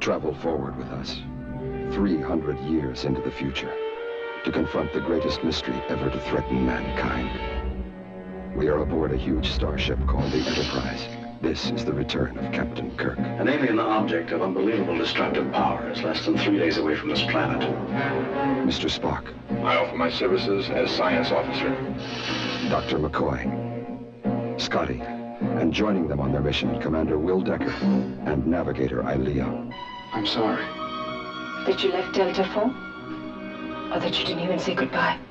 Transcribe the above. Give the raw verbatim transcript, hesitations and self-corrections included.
travel forward with us, three hundred years into the future, to confront the greatest mystery ever to threaten mankind. We are aboard a huge starship called the Enterprise. This is the return of Captain Kirk. An alien object of unbelievable destructive power is less than three days away from this planet. Mister Spock. I offer my services as science officer. Doctor McCoy. Scotty. And joining them on their mission, Commander Will Decker and Navigator Ilea. I'm sorry. That you left Delta Four? Or that you didn't even say goodbye?